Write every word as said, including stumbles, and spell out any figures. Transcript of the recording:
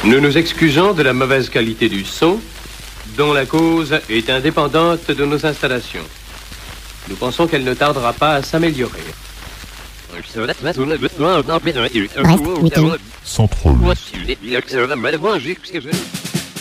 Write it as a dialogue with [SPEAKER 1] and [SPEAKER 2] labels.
[SPEAKER 1] Nous nous excusons de la mauvaise qualité du son, dont la cause est indépendante de nos installations. Nous pensons qu'elle ne tardera pas à s'améliorer.
[SPEAKER 2] Sans troll.